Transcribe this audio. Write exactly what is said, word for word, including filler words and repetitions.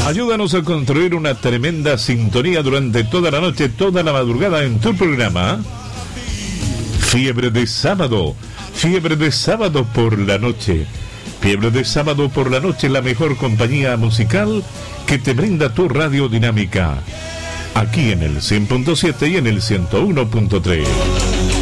Ayúdanos a construir una tremenda sintonía durante toda la noche, toda la madrugada en tu programa Fiebre de Sábado. Fiebre de Sábado por la noche. Fiebre de Sábado por la noche, la mejor compañía musical que te brinda tu radio dinámica. Aquí en el cien punto siete y en el ciento uno punto tres.